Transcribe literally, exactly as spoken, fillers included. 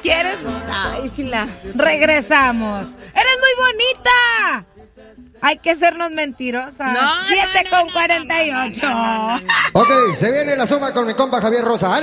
¿Quieres? Ay, sí la... Regresamos. ¡Eres muy bonita! Hay que sernos mentirosas. No, siete no, no, con cuarenta y ocho. Ok, se viene la suma con mi compa Javier Rosa.